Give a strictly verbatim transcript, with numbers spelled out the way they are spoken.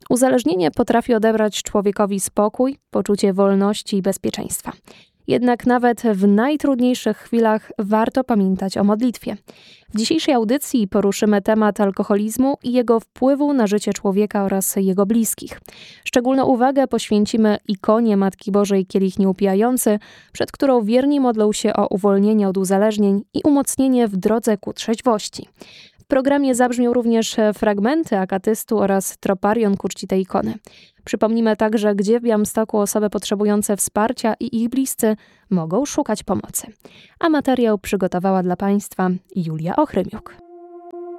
Uzależnienie potrafi odebrać człowiekowi spokój, poczucie wolności i bezpieczeństwa. Jednak nawet w najtrudniejszych chwilach warto pamiętać o modlitwie. W dzisiejszej audycji poruszymy temat alkoholizmu i jego wpływu na życie człowieka oraz jego bliskich. Szczególną uwagę poświęcimy ikonie Matki Bożej Kielich Nieupijający, przed którą wierni modlą się o uwolnienie od uzależnień i umocnienie w drodze ku trzeźwości. W programie zabrzmią również fragmenty akatystu oraz troparion ku czci tej ikony. Przypomnimy także, gdzie w Białymstoku osoby potrzebujące wsparcia i ich bliscy mogą szukać pomocy. A materiał przygotowała dla Państwa Julia Ochrymiuk.